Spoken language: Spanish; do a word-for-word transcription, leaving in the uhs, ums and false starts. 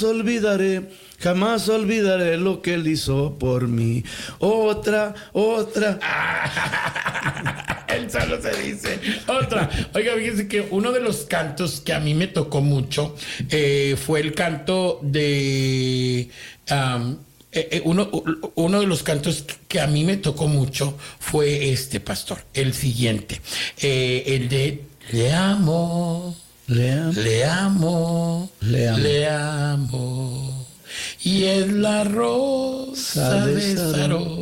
jamás olvidaré, jamás olvidaré lo que él hizo por mí. Otra, otra. Él solo se dice otra. Oiga, fíjense que uno de los cantos que a mí me tocó mucho eh, fue el canto de... Um, eh, eh, uno, uno de los cantos que a mí me tocó mucho fue este, pastor, el siguiente. Eh, el de Le amo, Le amo, le amo, le amo. le amo. Y es la rosa de Sarón.